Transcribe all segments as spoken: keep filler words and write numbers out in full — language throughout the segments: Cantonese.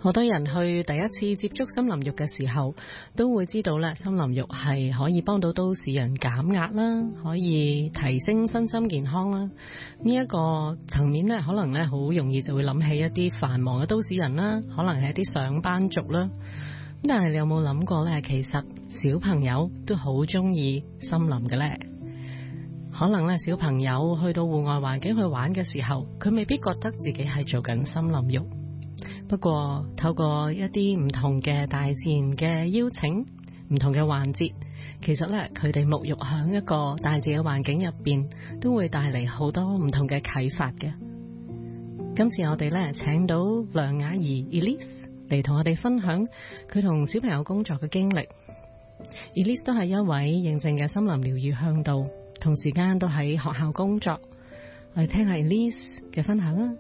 好多人去第一次接觸森林浴嘅時候，都會知道咧，森林浴係可以幫到都市人減壓啦，可以提升身心健康啦。呢一個層面咧，可能咧好容易就會諗起一啲繁忙嘅都市人啦，可能係一啲上班族啦。但係你有冇諗過咧？其實小朋友都好中意森林嘅咧。可能咧，小朋友去到戶外環境去玩嘅時候，佢未必覺得自己係做緊森林浴。不過透過一啲唔同嘅大自然嘅邀請，唔同嘅環節，其實咧佢哋沐浴響一個大自然嘅環境入邊，都會帶嚟好多唔同嘅啟發嘅。今次我哋咧請到梁雅儀 Elise 嚟同我哋分享佢同小朋友工作嘅經歷。Elise 都係一位認證嘅森林療癒向導，同時間都喺學校工作。我哋聽下 Elise 嘅分享啦。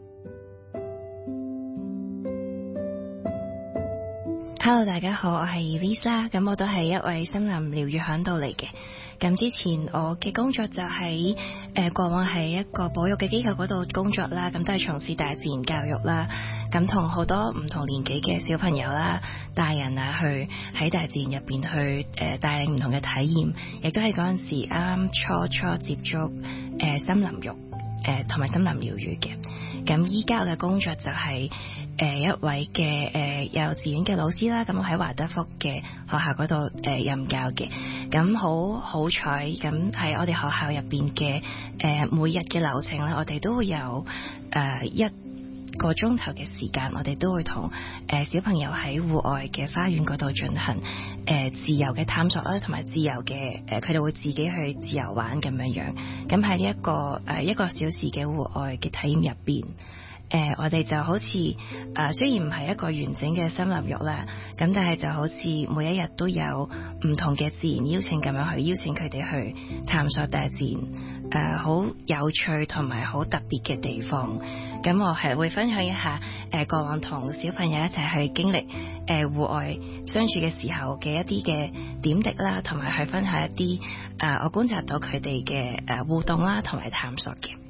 Hello， 大家好，我係 Lisa， 咁我都係一位森林療癒響導嚟嘅。咁之前我嘅工作就喺誒、呃、過往喺一個保育嘅機構嗰度工作啦，咁都係從事大自然教育啦，咁同好多唔同年紀嘅小朋友啦、大人啊，去喺大自然入邊去誒帶領唔同嘅體驗，亦都係嗰陣時啱啱初初接觸誒、呃、森林浴誒同埋森林療癒嘅。咁依家我嘅工作就係、是。誒、呃、一位嘅誒、呃、幼稚園嘅老師啦，咁我喺華德福嘅學校嗰度誒任教嘅，咁好好彩，咁喺我哋學校入邊嘅誒每日嘅流程咧，我哋都會有誒、呃、一個鐘頭嘅時間，我哋都會同誒、呃、小朋友喺戶外嘅花園嗰度進行誒、呃、自由嘅探索啦，同埋自由嘅誒佢哋會自己去自由玩咁樣樣，咁喺呢一個誒、呃、一個小時嘅戶外嘅體驗入邊。誒、呃，我哋就好似誒、呃，雖然唔係一個完整嘅森林浴啦，咁但係就好似每一日都有唔同嘅自然邀請咁樣去邀請佢哋去探索大自然，誒、呃，好有趣同埋好特別嘅地方。咁我係會分享一下誒、呃，過往同小朋友一齊去經歷誒戶外相處嘅時候嘅一啲嘅點滴啦，同埋去分享一啲誒、呃、我觀察到佢哋嘅誒互動啦，同埋探索嘅。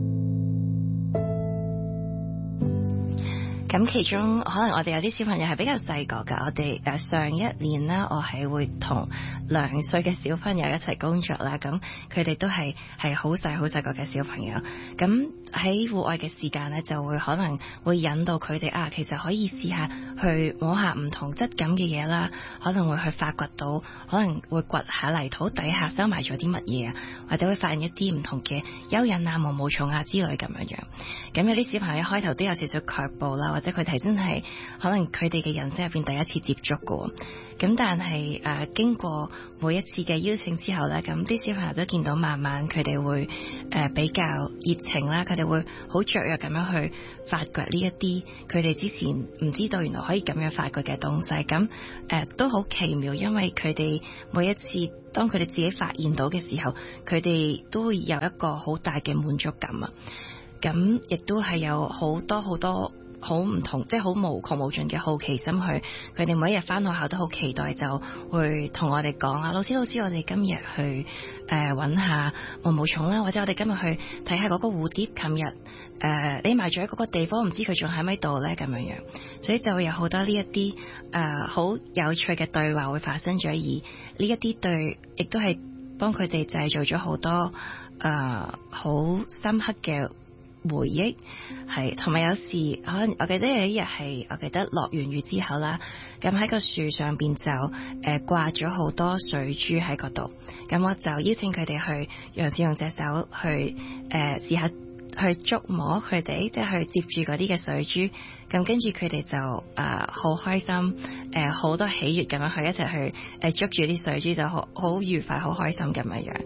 咁其中可能我哋有啲小朋友係比較細個㗎，我哋誒上一年啦，我係會同兩歲嘅小朋友一齊工作啦，咁佢哋都係係好細好細個嘅小朋友，咁喺戶外嘅時間咧，就會可能會引導佢哋啊，其實可以試下去摸下唔同質感嘅嘢啦，可能會去發掘到，可能會掘下泥土底下收埋咗啲乜嘢啊，或者會發現一啲唔同嘅蚯蚓啊、毛毛蟲啊之類咁樣樣。咁有啲小朋友一開頭都有少少卻步啦，或者佢哋真係可能佢哋嘅人生入邊第一次接觸嘅，咁但係誒、呃、經過每一次嘅邀請之後咧，咁啲小朋友都見到慢慢佢哋會誒、呃、比較熱情啦，佢哋會好雀躍咁樣去發掘呢一啲佢哋之前唔知道原來可以咁樣發掘嘅東西，咁誒、呃、都好奇妙，因為佢哋每一次當佢哋自己發現到嘅時候，佢哋都會有一個好大嘅滿足感啊！咁亦都係有好多好多好唔同，即係好無窮無盡嘅好奇心去，佢哋每一日返學校都好期待，就會同我哋講啊，老師老師，我哋今日去誒揾、呃、下毛毛蟲啦，或者我哋今日去睇下嗰個蝴蝶，琴日誒匿埋咗喺嗰個地方，唔知佢仲喺咪度咧咁樣樣，所以就會有好多呢一啲誒好有趣嘅對話會發生咗，而呢一啲對亦都係幫佢哋製造咗好多誒好、呃、深刻嘅回憶，係同埋有時可能我記得有一日係我記得落完雨之後啦，咁喺個樹上邊就誒掛咗好多水珠喺嗰度，咁我就邀請佢哋去嘗試用隻手去誒試下去觸摸佢哋，即係去接住嗰啲嘅水珠，咁跟住佢哋就誒好、呃、開心，誒好多喜悅咁樣去一齊去誒捉住啲水珠，就好好愉快好開心咁樣樣。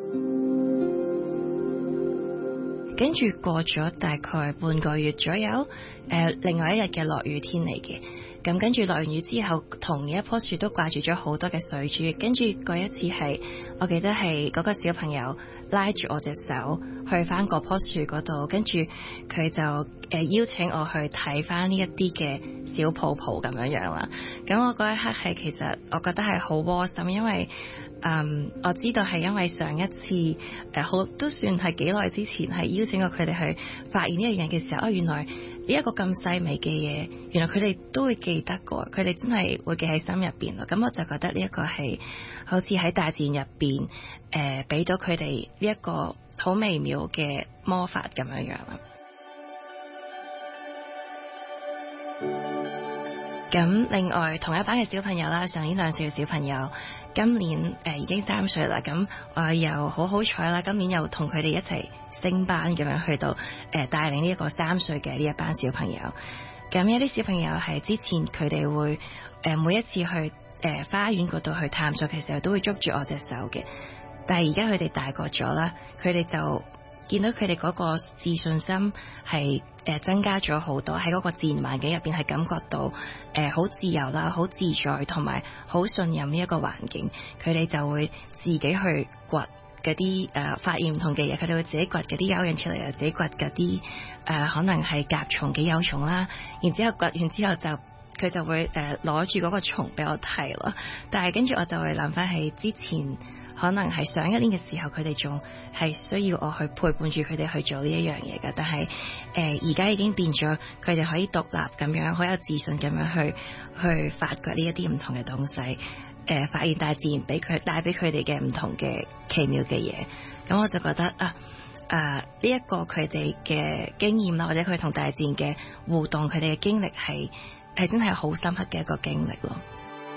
跟住過咗大概半個月左右，誒、呃，另外一日嘅落雨天嚟嘅，咁跟住落完雨之後，同一棵樹都掛住咗好多嘅水珠，跟住嗰一次係，我記得係嗰個小朋友拉住我隻手去翻嗰棵樹嗰度，跟住佢就誒、呃、邀請我去睇翻呢一啲嘅小泡泡咁樣樣啦，咁我嗰一刻係其實我覺得係好窩心，因為嗯，我知道係因為上一次誒好、呃、都算係幾耐之前係邀請過佢哋去發現呢一樣嘢嘅時候，哦，原來呢一個咁細微嘅嘢，原來佢哋都會記得過，佢哋真係會記喺心入邊咯。咁我就覺得呢一個係好似喺大自然入邊誒俾到佢哋呢一個好微妙嘅魔法咁樣樣啦。咁另外同一班嘅小朋友啦，上年兩歲嘅小朋友，今年誒、呃、已經三歲啦。咁我又好好彩啦，今年又同佢哋一齊升班咁樣去到誒、呃、帶領呢一個三歲嘅呢一班小朋友。咁有啲小朋友係之前佢哋會誒、呃、每一次去誒、呃、花園嗰度去探索嘅時候，都會捉住我隻手嘅。但係而家佢哋大個咗啦，佢哋就見到佢哋嗰個自信心係誒增加咗好多，喺嗰個自然環境入邊係感覺到誒好自由啦，好自在，同埋好信任呢一個環境。佢哋就會自己去掘嗰啲誒發現唔同嘅嘢，佢哋會自己掘嗰啲蚯蚓出嚟，又自己掘嗰啲誒可能係甲蟲嘅幼蟲啦。然之後掘完之後就佢就會誒攞住嗰個蟲俾我睇咯。但係跟住我就會諗翻起之前。可能係上一年嘅時候，佢哋仲係需要我去陪伴住佢哋去做呢一樣嘢嘅。但係誒而家已經變咗，佢哋可以獨立咁樣，好有自信咁樣去去發掘呢一啲唔同嘅東西，誒、呃、發現大自然俾佢帶俾佢哋嘅唔同嘅奇妙嘅嘢。咁我就覺得啊啊呢一個佢哋嘅經驗啦，或者佢同大自然嘅互動，佢哋嘅經歷係係真係好深刻嘅一個經歷咯。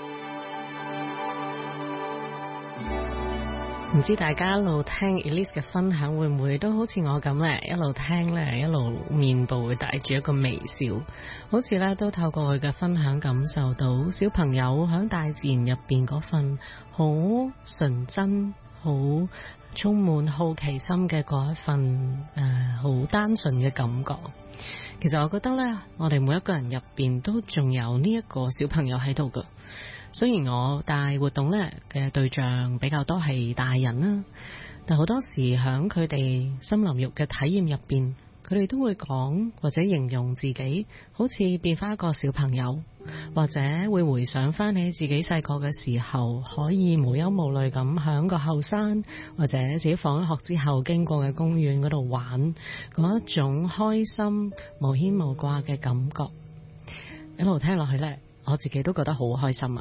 唔知大家一路聽 Elise 嘅分享，會唔會都好似我咁咧？一路聽咧，一路面部會帶住一個微笑，好似咧都透過佢嘅分享感受到小朋友響大自然入邊嗰份好純真、好充滿好奇心嘅嗰一份誒好、呃、單純嘅感覺。其實我覺得咧，我哋每一個人入邊都仲有呢一個小朋友喺度噶。雖然我帶活動咧嘅對象比較多係大人啦，但好多時響佢哋森林浴嘅體驗入邊，佢哋都會講或者形容自己好似變翻一個小朋友，或者會回想翻起自己細個嘅時候，可以無憂無慮咁響個後山或者自己放咗學之後經過嘅公園嗰度玩，嗰一種開心無牽無掛嘅感覺。一路聽落去咧，我自己都覺得好開心啊！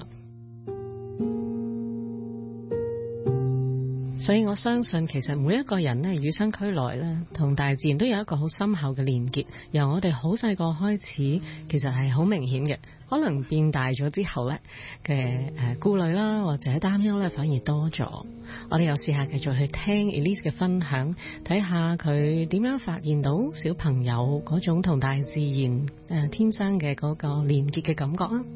所以我相信其實每一個人咧與生俱來咧同大自然都有一個好深厚嘅連結，由我哋好細個開始，其實係好明顯嘅。可能變大咗之後咧嘅誒顧慮啦或者擔憂咧反而多咗。我哋又試下繼續去聽 Elise 嘅分享，睇下佢點樣發現到小朋友嗰種同大自然誒、呃、天生嘅嗰個連結嘅感覺啊！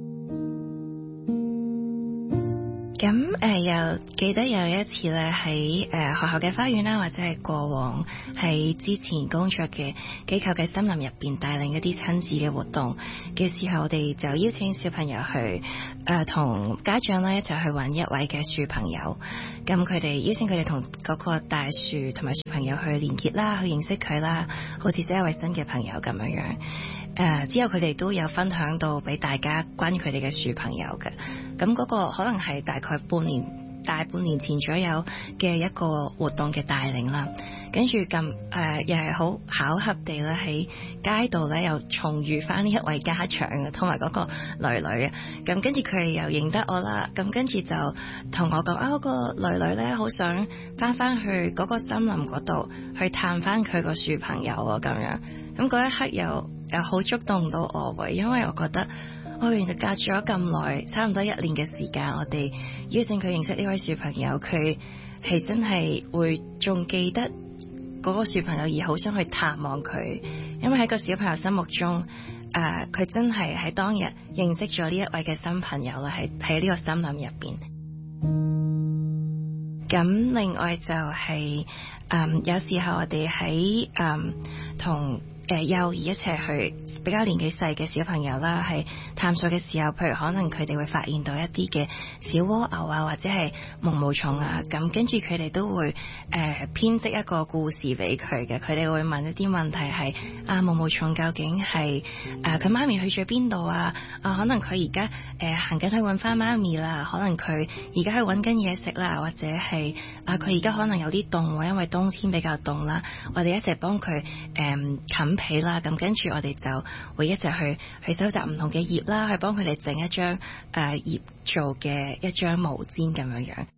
咁誒、呃，又記得有一次咧喺誒學校嘅花園啦，或者係過往喺之前工作嘅機構嘅森林入邊帶領一啲親子嘅活動嘅時候，我哋就邀請小朋友去誒同、呃、家長啦一齊去揾一位嘅樹朋友。咁佢哋邀請佢哋同嗰個大樹同埋樹朋友去連結啦，去認識佢啦，好似識一位新嘅朋友咁樣樣。誒、呃、之後佢哋都有分享到俾大家關於佢哋嘅樹朋友嘅。咁嗰個可能係大概半年大半年前左右嘅一個活動嘅帶領啦，跟住咁誒又係好巧合地咧喺街度咧又重遇翻呢一位家長同埋嗰個女女啊，咁跟住佢哋又認得我啦，咁跟住就同我講啊，嗰個女女咧好想翻翻去嗰個森林嗰度去探翻佢個樹朋友啊，咁樣，咁嗰一刻又又好觸動到我喎，因為我覺得我原來隔咗咁耐，差唔多一年嘅時間，我哋邀請佢認識呢位樹朋友，佢係真係會仲記得嗰個樹朋友，而好想去探望佢，因為喺個小朋友心目中，誒、呃，佢真係喺當日認識咗呢一位嘅新朋友啦，喺喺呢個森林入邊。咁另外就係、是，嗯，有時候我哋喺嗯同誒幼兒一齊去比較年紀細嘅小朋友啦，係探索嘅時候，譬如可能佢哋會發現到一啲嘅小蝸牛啊，或者係毛毛蟲啊，咁跟住佢哋都會誒、呃、編織一個故事俾佢嘅。佢哋會問一啲問題係啊，毛毛蟲究竟係誒佢媽咪去咗邊度啊？啊，可能佢而家誒行緊去揾翻媽咪啦，可能佢而家去揾緊嘢食啦，或者係啊佢而家可能有啲凍喎，因為冬天比較凍啦，我哋一齊幫佢誒冚被啦，咁跟住我哋就會一齊去去收集唔同嘅葉啦，去幫佢哋整一張誒、呃、葉做嘅一張毛氈咁樣樣。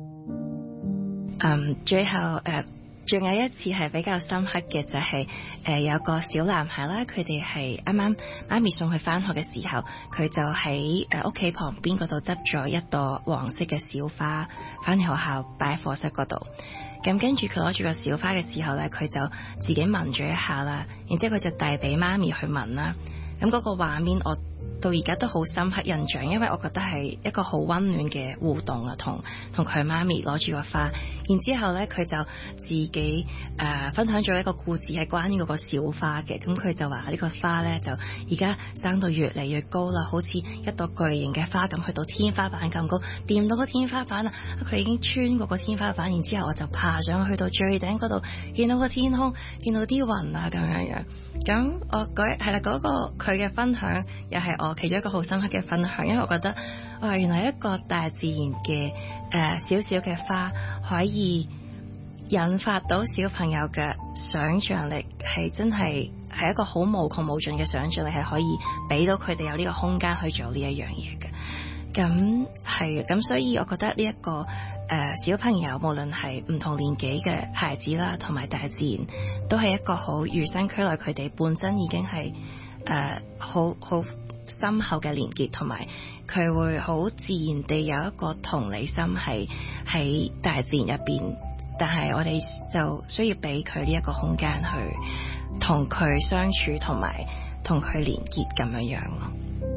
嗯，最後誒仲、呃、有一次係比較深刻嘅就係、是、誒、呃、有個小男孩啦，佢哋係啱啱媽咪送佢返學嘅時候，佢就喺誒屋企旁邊嗰度執咗一朵黃色嘅小花返嚟學校擺喺課室嗰度。咁跟住佢攞住個小花嘅時候咧，佢就自己聞咗一下啦，然之後佢就遞俾媽咪去聞啦。咁嗰個畫面我到而家都好深刻印象，因為我覺得係一個好溫暖嘅互動啊，同同佢媽咪攞住個花，然之後咧佢就自己誒、呃、分享咗一個故事係關於嗰個小花嘅。咁佢就話呢個花咧就而家生到越嚟越高啦，好似一朵巨型嘅花咁，去到天花板咁高，掂到個天花板啦，佢已經穿過個天花板，然之後我就爬上去到最頂嗰度，見到個天空，見到啲雲啊咁樣樣。咁我嗰係啦，嗰、嗰個佢嘅分享又係我其中一個好深刻嘅分享，因為我覺得啊、呃，原來一個大自然嘅誒小小嘅花可以引發到小朋友嘅想像力，係真係係一個好無窮無盡嘅想像力，係可以俾到佢哋有呢個空間去做呢一樣嘢嘅。咁係咁，所以我覺得呢、這、一個誒、呃、小朋友，無論係唔同年紀嘅孩子啦，同埋大自然，都係一個好與生俱來，佢哋本身已經係誒好好深厚嘅連結，同埋佢會好自然地有一個同理心係喺大自然入邊，但係我哋就需要俾佢呢一個空間去同佢相處，同埋同佢連結咁樣樣咯。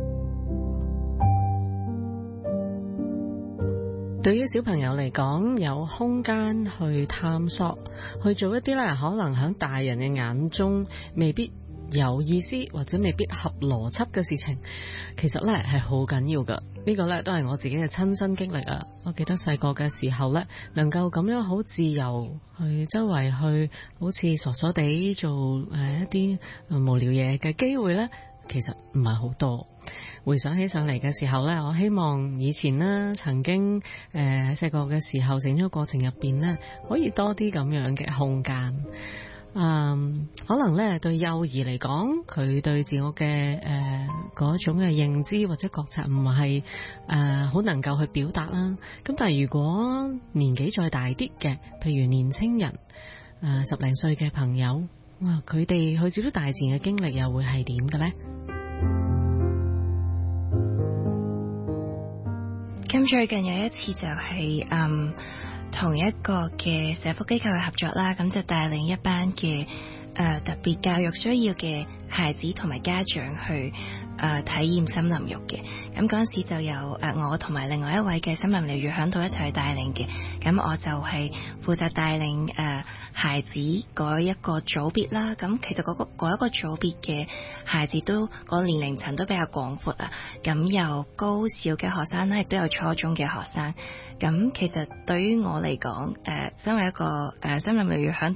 對於小朋友嚟講，有空間去探索，去做一啲咧可能喺大人嘅眼中未必有意思或者未必合邏輯嘅事情，其實咧係好緊要噶。呢個咧都係我自己嘅親身經歷啊！我記得細個嘅時候咧，能夠咁樣好自由去周圍去，好似傻傻地做誒一啲無聊嘢嘅機會咧，其實唔係好多。回想起上嚟嘅時候咧，我希望以前咧曾經誒喺細個嘅時候成長過程入邊咧，可以多啲咁樣嘅空間。嗯，可能咧對幼兒嚟講，佢對自我嘅誒嗰種嘅認知或者覺察唔係誒好能夠去表達啦。咁但係如果年紀再大啲嘅，譬如年青人誒、呃、十零歲嘅朋友，哇，佢哋去接觸大自然嘅經歷又會係點嘅咧？ 咁最近有一次就係、是、嗯同一個嘅社福機構去合作啦，咁就帶領一班嘅誒、呃、特別教育需要嘅孩子同埋家長去誒、呃、體驗森林浴嘅。咁嗰陣時就有誒、呃、我同埋另外一位嘅森林療癒響度一齊去帶領嘅。咁我就係負責帶領誒、呃、孩子嗰一個組別啦。咁其實嗰、那個嗰一個組別嘅孩子都、那個年齡層都比較廣闊啊。咁有高小嘅學生咧，亦都有初中嘅學生。咁其實對於我嚟講，誒、呃、身為一個誒森林療癒響